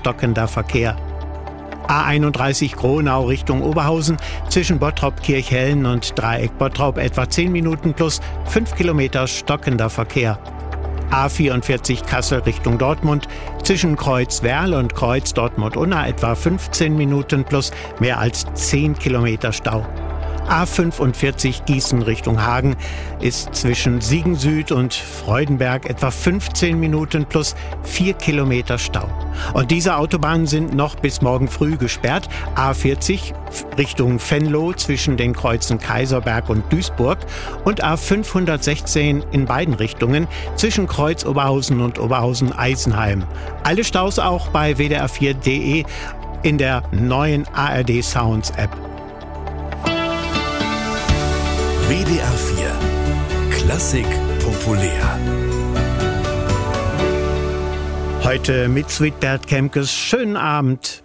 stockender Verkehr. A31 Gronau Richtung Oberhausen zwischen Bottrop-Kirchhellen und Dreieck Bottrop etwa 10 Minuten plus 5 Kilometer stockender Verkehr. A44 Kassel Richtung Dortmund zwischen Kreuz Werl und Kreuz Dortmund-Unna etwa 15 Minuten plus mehr als 10 Kilometer Stau. A45 Gießen Richtung Hagen ist zwischen Siegen Süd und Freudenberg etwa 15 Minuten plus 4 Kilometer Stau. Und diese Autobahnen sind noch bis morgen früh gesperrt. A40 Richtung Venlo zwischen den Kreuzen Kaiserberg und Duisburg und A516 in beiden Richtungen zwischen Kreuz Oberhausen und Oberhausen-Eisenheim. Alle Staus auch bei wdr4.de in der neuen ARD Sounds App. WDR 4 Klassik populär. Heute mit Suite Bert Kemkes. Schönen Abend.